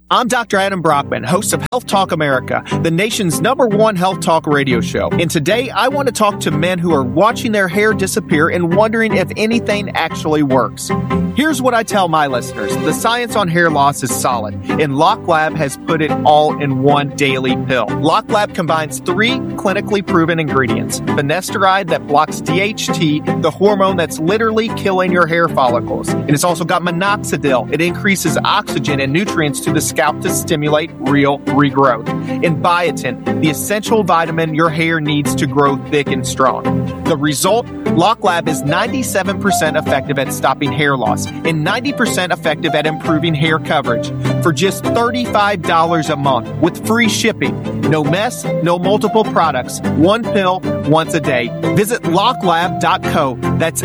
I'm Dr. Adam Brockman, host of Health Talk America, the nation's #1 health talk radio show. And today I want to talk to men who are watching their hair disappear and wondering if anything actually works. Here's what I tell my listeners. The science on hair loss is solid, and LockLab has put it all in one daily pill. LockLab combines 3 clinically proven ingredients. Finasteride that blocks DHT, the hormone that's literally killing your hair follicles. And it's also got minoxidil. It increases oxygen and nutrients to the scalp to stimulate real regrowth. And biotin, the essential vitamin your hair needs to grow thick and strong. The result? LockLab is 97% effective at stopping hair loss and 90% effective at improving hair coverage for just $35 a month with free shipping. No mess, no multiple products. One pill, once a day. Visit locklab.co. That's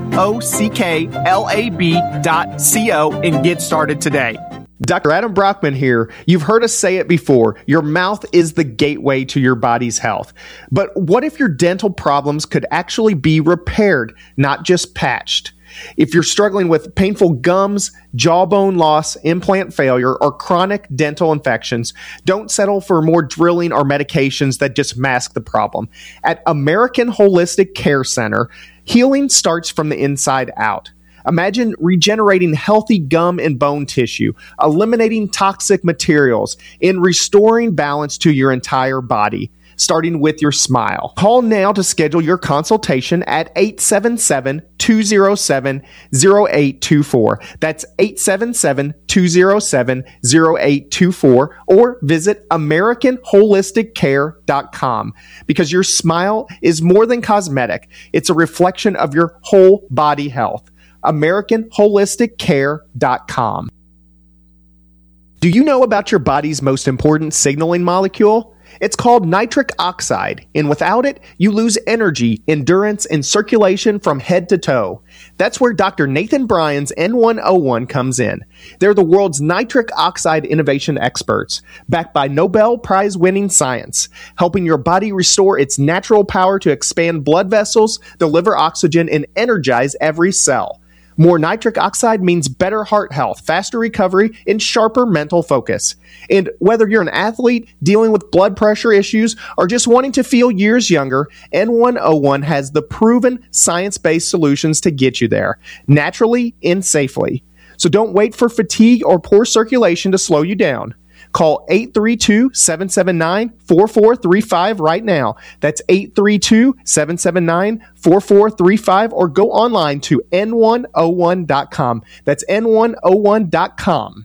LOCKLAB.co and get started today. Dr. Adam Brockman here. You've heard us say it before. Your mouth is the gateway to your body's health. But what if your dental problems could actually be repaired, not just patched? If you're struggling with painful gums, jawbone loss, implant failure, or chronic dental infections, don't settle for more drilling or medications that just mask the problem. At American Holistic Care Center, healing starts from the inside out. Imagine regenerating healthy gum and bone tissue, eliminating toxic materials, and restoring balance to your entire body, starting with your smile. Call now to schedule your consultation at 877-207-0824. That's 877-207-0824, or visit AmericanHolisticCare.com, because your smile is more than cosmetic. It's a reflection of your whole body health. AmericanHolisticCare.com. Do you know about your body's most important signaling molecule? It's called nitric oxide, and without it, you lose energy, endurance, and circulation from head to toe. That's where Dr. Nathan Bryan's N101 comes in. They're the world's nitric oxide innovation experts, backed by Nobel Prize-winning science, helping your body restore its natural power to expand blood vessels, deliver oxygen, and energize every cell. More nitric oxide means better heart health, faster recovery, and sharper mental focus. And whether you're an athlete dealing with blood pressure issues or just wanting to feel years younger, N101 has the proven science-based solutions to get you there, naturally and safely. So don't wait for fatigue or poor circulation to slow you down. Call 832-779-4435 right now. That's 832-779-4435, or go online to n101.com. That's n101.com.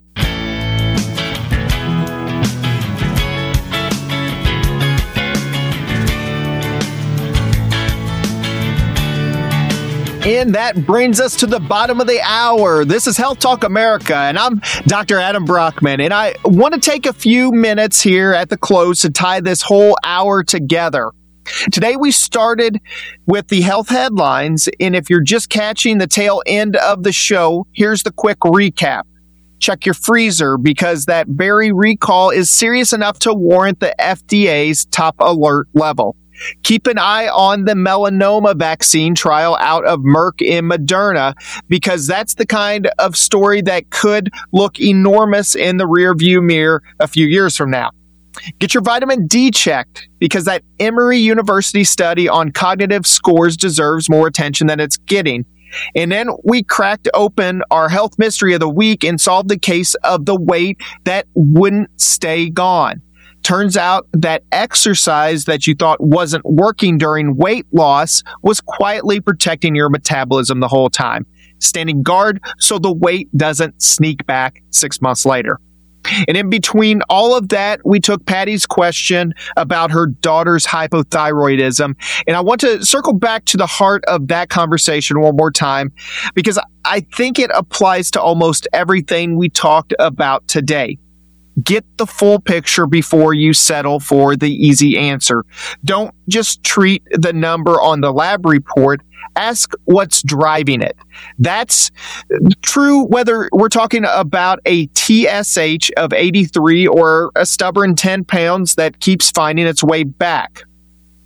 And that brings us to the bottom of the hour. This is Health Talk America, and I'm Dr. Adam Brockman. And I want to take a few minutes here at the close to tie this whole hour together. Today we started with the health headlines, and if you're just catching the tail end of the show, here's the quick recap. Check your freezer, because that berry recall is serious enough to warrant the FDA's top alert level. Keep an eye on the melanoma vaccine trial out of Merck and Moderna, because that's the kind of story that could look enormous in the rearview mirror a few years from now. Get your vitamin D checked, because that Emory University study on cognitive scores deserves more attention than it's getting. And then we cracked open our health mystery of the week and solved the case of the weight that wouldn't stay gone. Turns out that exercise that you thought wasn't working during weight loss was quietly protecting your metabolism the whole time, standing guard so the weight doesn't sneak back 6 months later. And in between all of that, we took Patty's question about her daughter's hypothyroidism. And I want to circle back to the heart of that conversation one more time, because I think it applies to almost everything we talked about today. Get the full picture before you settle for the easy answer. Don't just treat the number on the lab report. Ask what's driving it. That's true whether we're talking about a TSH of 83 or a stubborn 10 pounds that keeps finding its way back.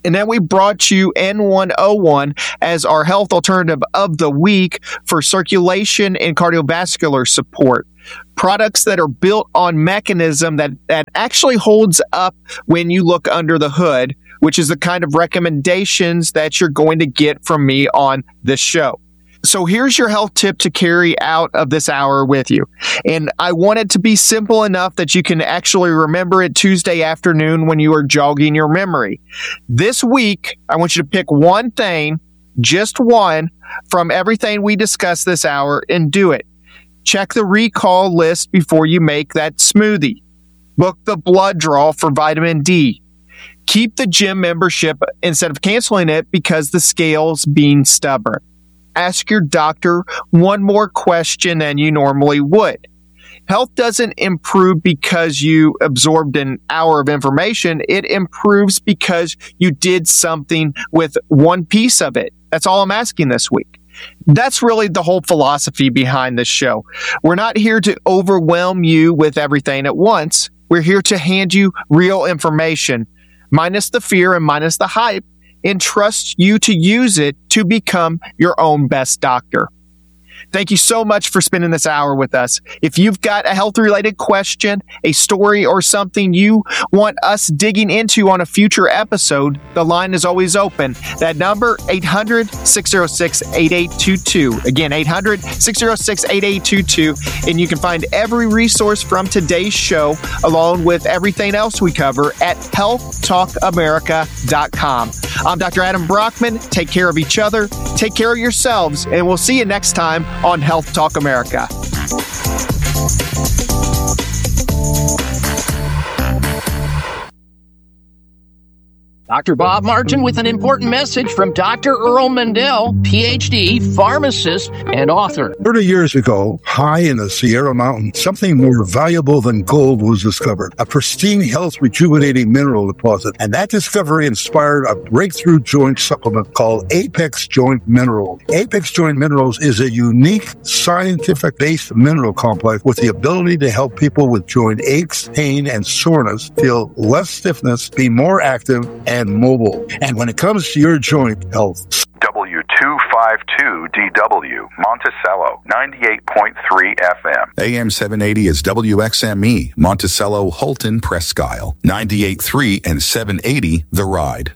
And then we brought you N101 as our health alternative of the week for circulation and cardiovascular support. Products that are built on mechanism that actually holds up when you look under the hood, which is the kind of recommendations that you're going to get from me on this show. So here's your health tip to carry out of this hour with you. And I want it to be simple enough that you can actually remember it Tuesday afternoon when you are jogging your memory. This week, I want you to pick one thing, just one, from everything we discussed this hour and do it. Check the recall list before you make that smoothie. Book the blood draw for vitamin D. Keep the gym membership instead of canceling it because the scale's being stubborn. Ask your doctor one more question than you normally would. Health doesn't improve because you absorbed an hour of information. It improves because you did something with one piece of it. That's all I'm asking this week. That's really the whole philosophy behind this show. We're not here to overwhelm you with everything at once. We're here to hand you real information, minus the fear and minus the hype, and trust you to use it to become your own best doctor. Thank you so much for spending this hour with us. If you've got a health-related question, a story, or something you want us digging into on a future episode, the line is always open. That number, 800-606-8822. Again, 800-606-8822. And you can find every resource from today's show, along with everything else we cover, at healthtalkamerica.com. I'm Dr. Adam Brockman. Take care of each other. Take care of yourselves. And we'll see you next time on Health Talk America. Dr. Bob Martin with an important message from Dr. Earl Mendel, PhD, pharmacist, and author. 30 years ago, high in the Sierra Mountains, something more valuable than gold was discovered, a pristine, health rejuvenating mineral deposit. And that discovery inspired a breakthrough joint supplement called Apex Joint Minerals. Apex Joint Minerals is a unique, scientific-based mineral complex with the ability to help people with joint aches, pain, and soreness feel less stiffness, be more active, and mobile. And when it comes to your joint health, W252DW, Monticello, 98.3 FM. AM 780 is WXME, Monticello, Holton, Presque Isle, 98.3 and 780, The Ride.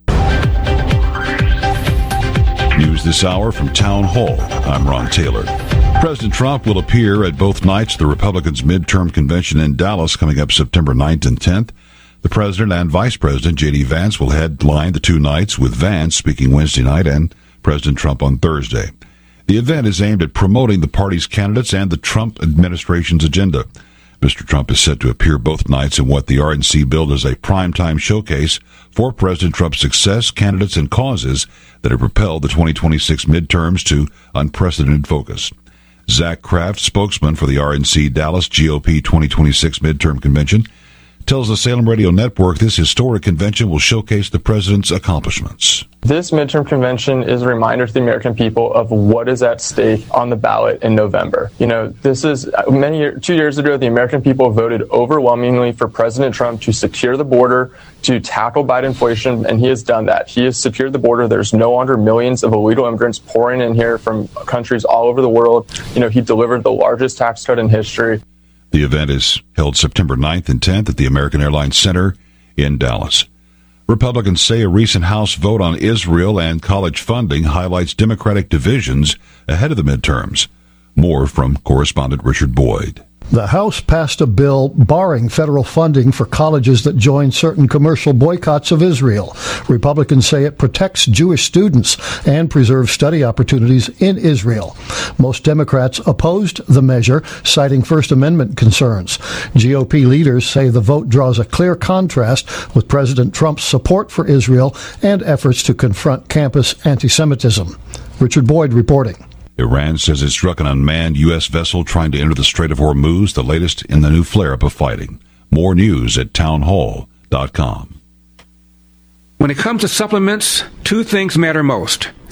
News this hour from Town Hall. I'm Ron Taylor. President Trump will appear at both nights of the Republicans' midterm convention in Dallas coming up September 9th and 10th. The President and Vice President, J.D. Vance, will headline the two nights, with Vance speaking Wednesday night and President Trump on Thursday. The event is aimed at promoting the party's candidates and the Trump administration's agenda. Mr. Trump is set to appear both nights in what the RNC billed as a primetime showcase for President Trump's success, candidates, and causes that have propelled the 2026 midterms to unprecedented focus. Zach Kraft, spokesman for the RNC Dallas GOP 2026 midterm convention, tells the Salem Radio Network this historic convention will showcase the president's accomplishments. This midterm convention is a reminder to the American people of what is at stake on the ballot in November. You know, this is 2 years ago, the American people voted overwhelmingly for President Trump to secure the border, to tackle Biden inflation, and he has done that. He has secured the border. There's no longer millions of illegal immigrants pouring in here from countries all over the world. You know, he delivered the largest tax cut in history. The event is held September 9th and 10th at the American Airlines Center in Dallas. Republicans say a recent House vote on Israel and college funding highlights Democratic divisions ahead of the midterms. More from correspondent Richard Boyd. The House passed a bill barring federal funding for colleges that join certain commercial boycotts of Israel. Republicans say it protects Jewish students and preserves study opportunities in Israel. Most Democrats opposed the measure, citing First Amendment concerns. GOP leaders say the vote draws a clear contrast with President Trump's support for Israel and efforts to confront campus anti-Semitism. Richard Boyd reporting. Iran says it struck an unmanned U.S. vessel trying to enter the Strait of Hormuz, the latest in the new flare-up of fighting. More news at townhall.com. When it comes to supplements, two things matter most: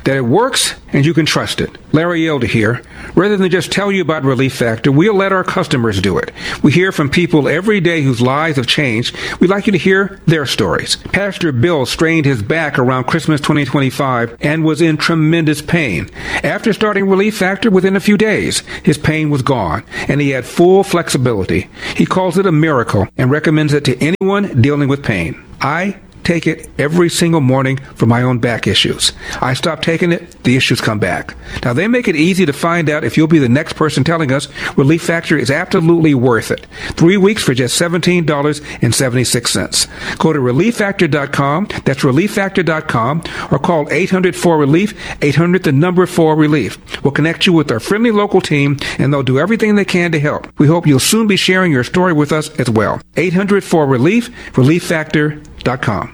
that it works and you can trust it. Larry Elder here. Rather than just tell you about Relief Factor, we'll let our customers do it. We hear from people every day whose lives have changed. We'd like you to hear their stories. Pastor Bill strained his back around Christmas 2025 and was in tremendous pain. After starting Relief Factor, within a few days, his pain was gone, and he had full flexibility. He calls it a miracle and recommends it to anyone dealing with pain. I take it every single morning for my own back issues. I stop taking it, the issues come back. Now, they make it easy to find out if you'll be the next person telling us Relief Factor is absolutely worth it. 3 weeks for just $17.76. Go to ReliefFactor.com, that's ReliefFactor.com, or call 800-4RELIEF, 800-4RELIEF. We'll connect you with our friendly local team, and they'll do everything they can to help. We hope you'll soon be sharing your story with us as well. 800-4RELIEF, ReliefFactor.com.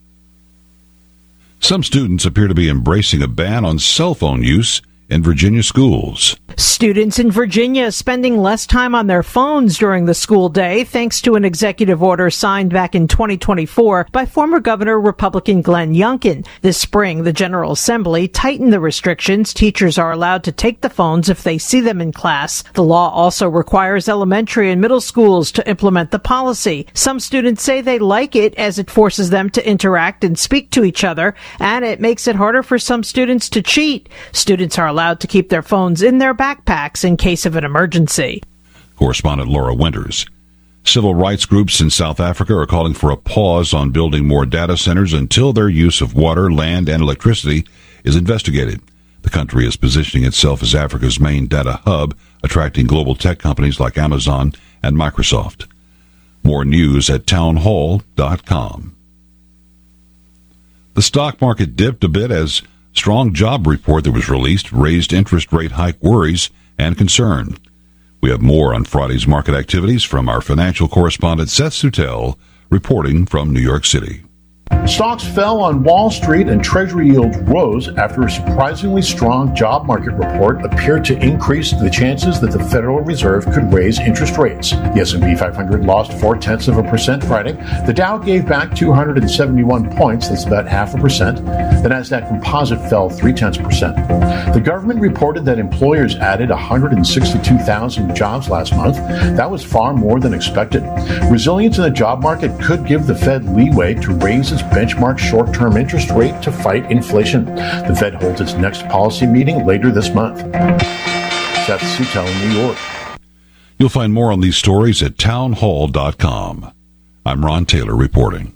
Some students appear to be embracing a ban on cell phone use in Virginia schools. Students in Virginia spending less time on their phones during the school day thanks to an executive order signed back in 2024 by former Governor Republican Glenn Youngkin. This spring, the General Assembly tightened the restrictions. Teachers are allowed to take the phones if they see them in class. The law also requires elementary and middle schools to implement the policy. Some students say they like it as it forces them to interact and speak to each other, and it makes it harder for some students to cheat. Students are allowed to keep their phones in their backpacks in case of an emergency. Correspondent Laura Winters. Civil rights groups in South Africa are calling for a pause on building more data centers until their use of water, land, and electricity is investigated. The country is positioning itself as Africa's main data hub, attracting global tech companies like Amazon and Microsoft. More news at townhall.com. The stock market dipped a bit as strong job report that was released raised interest rate hike worries and concern. We have more on Friday's market activities from our financial correspondent Seth Sutel, reporting from New York City. Stocks fell on Wall Street and Treasury yields rose after a surprisingly strong job market report appeared to increase the chances that the Federal Reserve could raise interest rates. The S&P 500 lost 0.4% Friday. The Dow gave back 271 points, that's about 0.5%. The Nasdaq Composite fell 0.3%. The government reported that employers added 162,000 jobs last month. That was far more than expected. Resilience in the job market could give the Fed leeway to raise its benchmark short-term interest rate to fight inflation. The Fed holds its next policy meeting later this month. Seth Sutel in New York. You'll find more on these stories at townhall.com. I'm Ron Taylor reporting.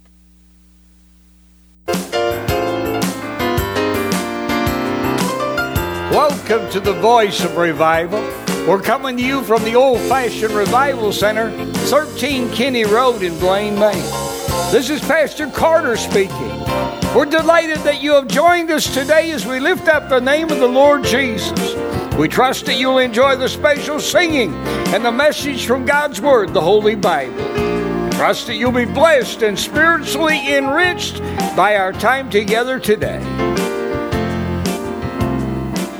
Welcome to the Voice of Revival. We're coming to you from the Old Fashioned Revival Center, 13 Kinney Road in Blaine, Maine. This is Pastor Carter speaking. We're delighted that you have joined us today as we lift up the name of the Lord Jesus. We trust that you'll enjoy the special singing and the message from God's Word, the Holy Bible. Trust that you'll be blessed and spiritually enriched by our time together today.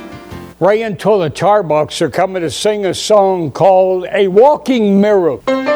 Ray and Tola Tarbucks are coming to sing a song called A Walking Miracle.